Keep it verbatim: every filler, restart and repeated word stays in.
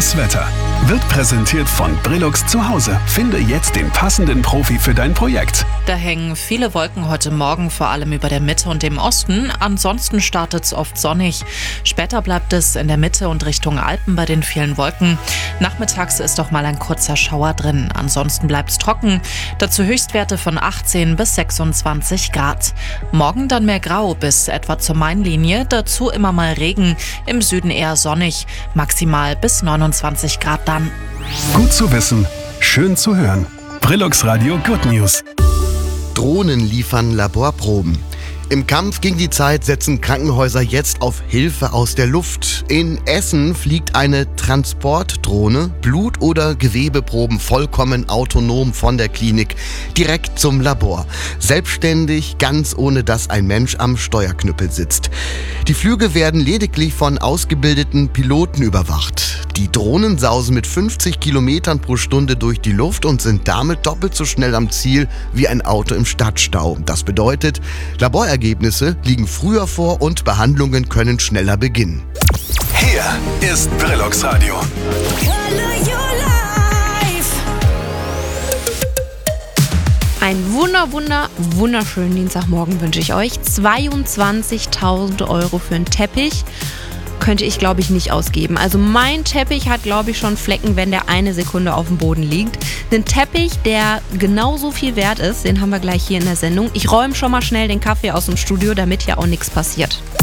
Das Wetter wird präsentiert von Brillux zu Hause. Finde jetzt den passenden Profi für dein Projekt. Da hängen viele Wolken heute Morgen, vor allem über der Mitte und dem Osten. Ansonsten startet es oft sonnig. Später bleibt es in der Mitte und Richtung Alpen bei den vielen Wolken. Nachmittags ist auch mal ein kurzer Schauer drin. Ansonsten bleibt es trocken. Dazu Höchstwerte von achtzehn bis sechsundzwanzig Grad. Morgen dann mehr Grau bis etwa zur Mainlinie. Dazu immer mal Regen. Im Süden eher sonnig. Maximal bis neunundzwanzig Grad dann. Gut zu wissen, schön zu hören. Brillux Radio Good News. Drohnen liefern Laborproben. Im Kampf gegen die Zeit setzen Krankenhäuser jetzt auf Hilfe aus der Luft. In Essen fliegt eine Transportdrohne Blut- oder Gewebeproben vollkommen autonom von der Klinik direkt zum Labor. Selbstständig, ganz ohne dass ein Mensch am Steuerknüppel sitzt. Die Flüge werden lediglich von ausgebildeten Piloten überwacht. Die Drohnen sausen mit fünfzig Kilometern pro Stunde durch die Luft und sind damit doppelt so schnell am Ziel wie ein Auto im Stadtstau. Das bedeutet, Laborergebnisse liegen früher vor und Behandlungen können schneller beginnen. Hier ist Brillux Radio. Einen wunder, wunder, wunderschönen Dienstagmorgen wünsche ich euch. zweiundzwanzigtausend Euro für einen Teppich könnte ich, glaube ich, nicht ausgeben. Also mein Teppich hat, glaube ich, schon Flecken, wenn der eine Sekunde auf dem Boden liegt. Ein Teppich, der genauso viel wert ist, den haben wir gleich hier in der Sendung. Ich räume schon mal schnell den Kaffee aus dem Studio, damit hier auch nichts passiert.